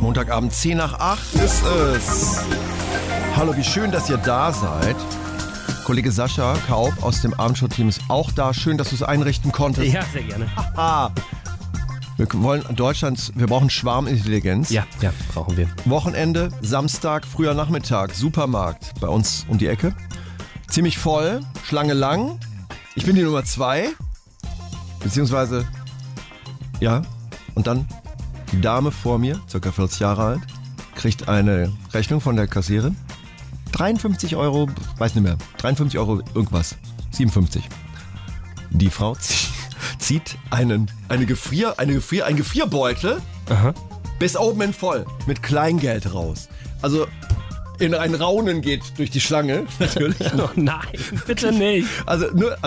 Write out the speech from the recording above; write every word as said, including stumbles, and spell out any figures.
Montagabend, zehn nach acht ist es. Hallo, wie schön, dass ihr da seid. Kollege Sascha Kaub aus dem Abendshow-Team ist auch da. Schön, dass du es einrichten konntest. Ja, sehr gerne. Haha. Wir wollen Deutschlands, wir brauchen Schwarmintelligenz. Ja, ja, brauchen wir. Wochenende, Samstag, früher Nachmittag, Supermarkt bei uns um die Ecke. Ziemlich voll, Schlange lang. Ich bin die Nummer zwei. Beziehungsweise, ja, und dann die Dame vor mir, circa vierzig Jahre alt, kriegt eine Rechnung von der Kassiererin. dreiundfünfzig Euro, weiß nicht mehr, dreiundfünfzig Euro irgendwas, siebenundfünfzig. Die Frau zieht einen, eine Gefrier, eine Gefrier, einen Gefrierbeutel Aha. bis oben hin voll mit Kleingeld raus. Also in ein Raunen geht durch die Schlange, natürlich. Oh nein, bitte nicht. Also nur